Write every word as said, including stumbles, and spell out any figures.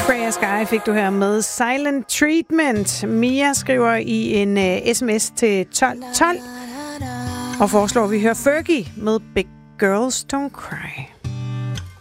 Freya Sky fik du her med Silent Treatment. Mia skriver i en uh, sms til tolv tolv og foreslår, at vi hører Fergie med Big Girls Don't Cry.